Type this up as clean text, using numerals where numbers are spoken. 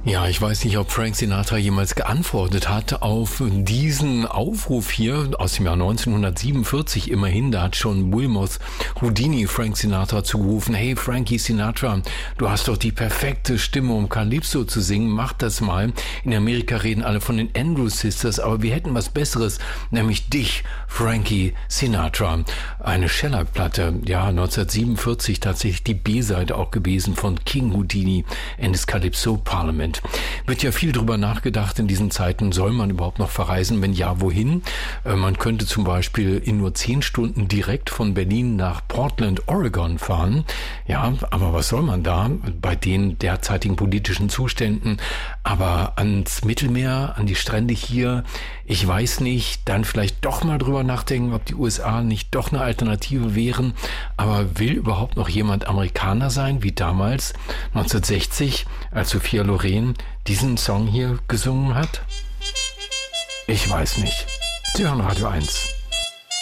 Ja, ich weiß nicht, ob Frank Sinatra jemals geantwortet hat auf diesen Aufruf hier aus dem Jahr 1947 immerhin. Da hat schon Wilmoth Houdini Frank Sinatra zugerufen: Hey Frankie Sinatra, du hast doch die perfekte Stimme, um Calypso zu singen, mach das mal. In Amerika reden alle von den Andrews Sisters, aber wir hätten was Besseres, nämlich dich, Frankie Sinatra. Eine Shellac-Platte, ja, 1947 tatsächlich die B-Seite auch gewesen von King Houdini and his Calypso Parliament. Wird ja viel drüber nachgedacht in diesen Zeiten, soll man überhaupt noch verreisen? Wenn ja, wohin? Man könnte zum Beispiel in nur 10 Stunden direkt von Berlin nach Portland, Oregon fahren. Ja, aber was soll man da bei den derzeitigen politischen Zuständen? Aber ans Mittelmeer, an die Strände hier, ich weiß nicht, dann vielleicht doch mal drüber nachdenken, ob die USA nicht doch eine Alternative wären. Aber will überhaupt noch jemand Amerikaner sein, wie damals 1960, als Sophia Loren diesen Song hier gesungen hat? Ich weiß nicht. Sie hören Radio 1.